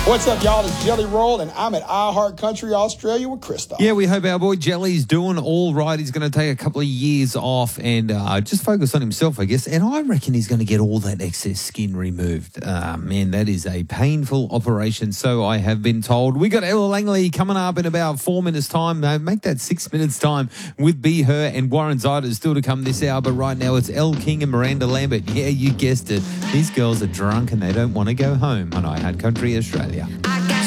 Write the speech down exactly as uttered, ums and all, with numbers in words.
What's up, y'all? It's Jelly Roll, and I'm at iHeart Country, Australia with Christoph. Yeah, we hope our boy Jelly's doing all right. He's going to take a couple of years off and uh, just focus on himself, I guess. And I reckon he's going to get all that excess skin removed. Uh, man, that is a painful operation, so I have been told. We got Ella Langley coming up in about four minutes' time. Uh, make that six minutes' time with Be Her, and Warren Zyder still to come this hour. But right now, it's Elle King and Miranda Lambert. Yeah, you guessed it. These girls are drunk and they don't want to go home on iHeart Country, Australia.